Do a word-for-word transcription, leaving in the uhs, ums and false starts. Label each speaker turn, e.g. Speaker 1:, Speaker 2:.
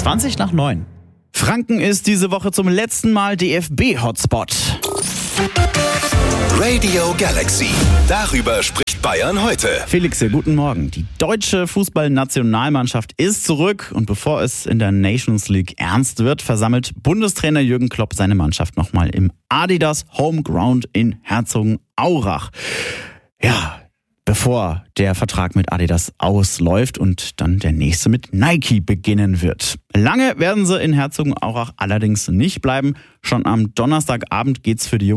Speaker 1: zwanzig nach neun. Franken ist diese Woche zum letzten Mal D F B-Hotspot.
Speaker 2: Radio Galaxy. Darüber spricht Bayern heute.
Speaker 1: Felix, guten Morgen. Die deutsche Fußballnationalmannschaft ist zurück und bevor es in der Nations League ernst wird, versammelt Bundestrainer Jürgen Klopp seine Mannschaft nochmal im Adidas Homeground in Herzogenaurach. Ja, bevor der Vertrag mit Adidas ausläuft und dann der nächste mit Nike beginnen wird. Lange werden sie in Herzogenaurach allerdings nicht bleiben. Schon am Donnerstagabend geht's für die Jungs